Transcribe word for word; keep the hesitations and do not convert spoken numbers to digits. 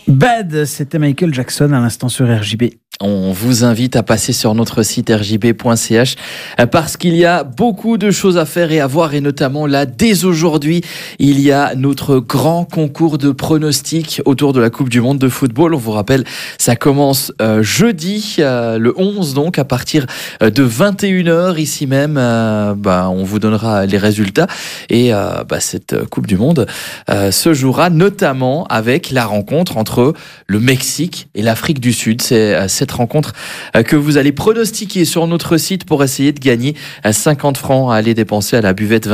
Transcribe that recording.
Bad, c'était Michael Jackson à l'instant sur R J B. On vous invite à passer sur notre site r j b point c h parce qu'il y a beaucoup de choses à faire et à voir, et notamment là, dès aujourd'hui, il y a notre grand concours de pronostics autour de la Coupe du Monde de football. On vous rappelle, ça commence euh, jeudi, euh, le onze, donc à partir de vingt et une heures, ici même. Euh, bah, on vous donnera les résultats et euh, bah, cette Coupe du Monde euh, se jouera notamment avec la rencontre entre le Mexique et l'Afrique du Sud. C'est euh, cette rencontre que vous allez pronostiquer sur notre site pour essayer de gagner cinquante francs à aller dépenser à la buvette